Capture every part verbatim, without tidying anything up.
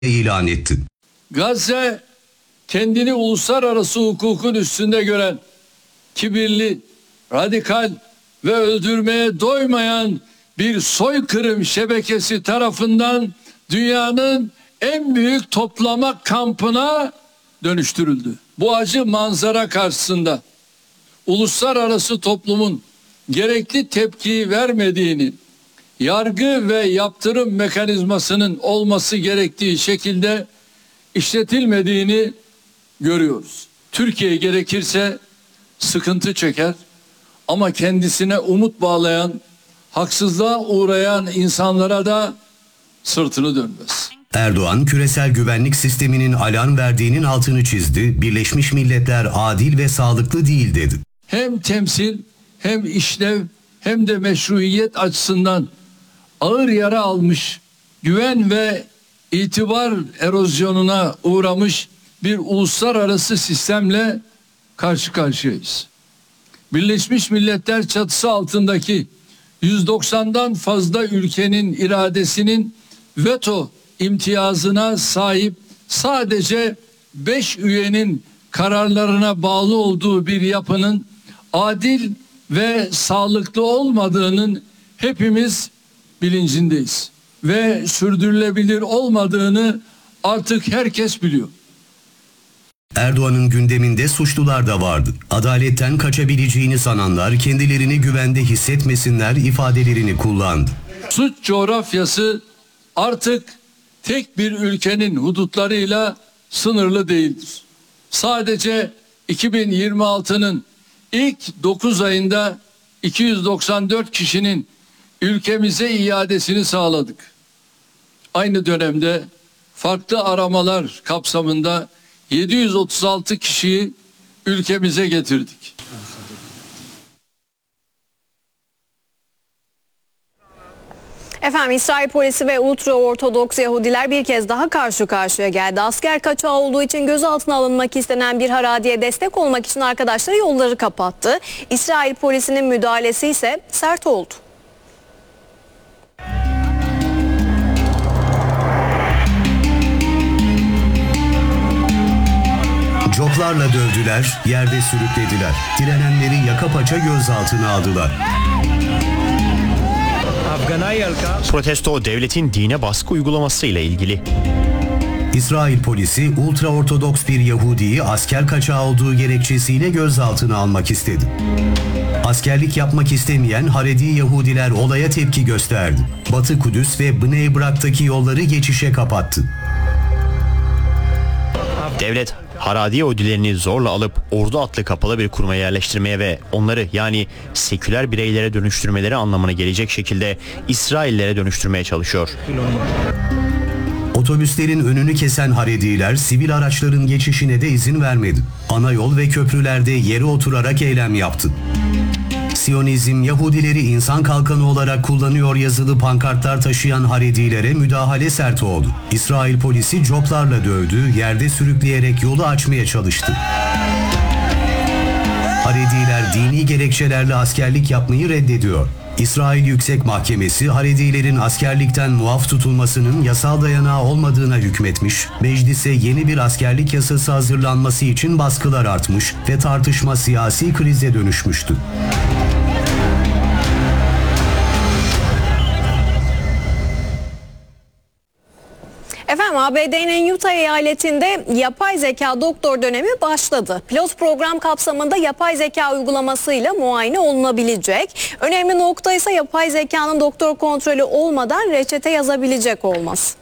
ilan etti. Gazze kendini uluslararası hukukun üstünde gören, kibirli, radikal ve öldürmeye doymayan bir soykırım şebekesi tarafından dünyanın en büyük toplama kampına dönüştürüldü. Bu acı manzara karşısında uluslararası toplumun gerekli tepkiyi vermediğini, yargı ve yaptırım mekanizmasının olması gerektiği şekilde işletilmediğini görüyoruz. Türkiye gerekirse sıkıntı çeker ama kendisine umut bağlayan, haksızlığa uğrayan insanlara da sırtını dönmez. Erdoğan, küresel güvenlik sisteminin alarm verdiğinin altını çizdi. Birleşmiş Milletler adil ve sağlıklı değil dedi. Hem temsil, hem işlev, hem de meşruiyet açısından ağır yara almış, güven ve itibar erozyonuna uğramış bir uluslararası sistemle karşı karşıyayız. Birleşmiş Milletler çatısı altındaki yüz doksandan fazla ülkenin iradesinin veto imtiyazına sahip sadece beş üyenin kararlarına bağlı olduğu bir yapının adil ve sağlıklı olmadığının hepimiz bilincindeyiz. Ve sürdürülebilir olmadığını artık herkes biliyor. Erdoğan'ın gündeminde suçlular da vardı. Adaletten kaçabileceğini sananlar kendilerini güvende hissetmesinler ifadelerini kullandı. Suç coğrafyası artık tek bir ülkenin hudutlarıyla sınırlı değildir. Sadece iki bin yirmi altının ilk dokuz ayında iki yüz doksan dört kişinin ülkemize iadesini sağladık. Aynı dönemde farklı aramalar kapsamında yedi yüz otuz altı kişiyi ülkemize getirdik. Efendim, İsrail polisi ve ultra-ortodoks Yahudiler bir kez daha karşı karşıya geldi. Asker kaçağı olduğu için gözaltına alınmak istenen bir haradiye destek olmak için arkadaşları yolları kapattı. İsrail polisinin müdahalesi ise sert oldu. Coplarla dövdüler, yerde sürüklediler. Direnenleri yaka paça gözaltına aldılar. Protesto devletin dine baskı uygulaması ile ilgili. İsrail polisi ultra-ortodoks bir Yahudi'yi asker kaçağı olduğu gerekçesiyle gözaltına almak istedi. Askerlik yapmak istemeyen Haredi Yahudiler olaya tepki gösterdi. Batı Kudüs ve Bnei Brak'taki yolları geçişe kapattı. Devlet Haredi Yahudilerini zorla alıp ordu adlı kapalı bir kuruma yerleştirmeye ve onları, yani seküler bireylere dönüştürmeleri anlamına gelecek şekilde İsraillere dönüştürmeye çalışıyor. Otobüslerin önünü kesen Harediler sivil araçların geçişine de izin vermedi. Ana yol ve köprülerde yere oturarak eylem yaptı. Siyonizm Yahudileri insan kalkanı olarak kullanıyor yazılı pankartlar taşıyan Haredilere müdahale sert oldu. İsrail polisi coplarla dövdü, yerde sürükleyerek yolu açmaya çalıştı. Harediler dini gerekçelerle askerlik yapmayı reddediyor. İsrail Yüksek Mahkemesi Haredilerin askerlikten muaf tutulmasının yasal dayanağı olmadığına hükmetmiş, meclise yeni bir askerlik yasası hazırlanması için baskılar artmış ve tartışma siyasi krize dönüşmüştü. Efendim, A B D'nin Utah eyaletinde yapay zeka doktor dönemi başladı. Pilot program kapsamında yapay zeka uygulamasıyla muayene olunabilecek. Önemli nokta ise yapay zekanın doktor kontrolü olmadan reçete yazabilecek olması.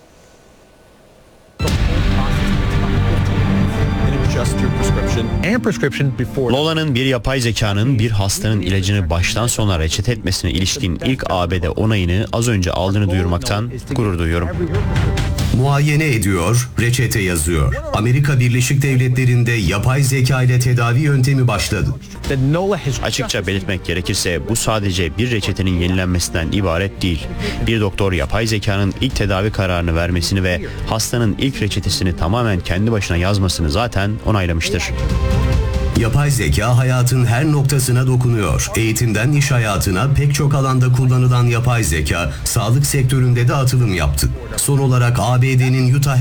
Lola'nın bir yapay zekanın bir hastanın ilacını baştan sona reçete etmesine ilişkin ilk A B D onayını az önce aldığını duyurmaktan gurur duyuyorum. Muayene ediyor, reçete yazıyor. Amerika Birleşik Devletleri'nde yapay zeka ile tedavi yöntemi başladı. Açıkça belirtmek gerekirse bu sadece bir reçetenin yenilenmesinden ibaret değil. Bir doktor yapay zekanın ilk tedavi kararını vermesini ve hastanın ilk reçetesini tamamen kendi başına yazmasını zaten onaylamıştır. Yapay zeka hayatın her noktasına dokunuyor. Eğitimden iş hayatına pek çok alanda kullanılan yapay zeka, sağlık sektöründe de atılım yaptı. Son olarak A B D'nin Utah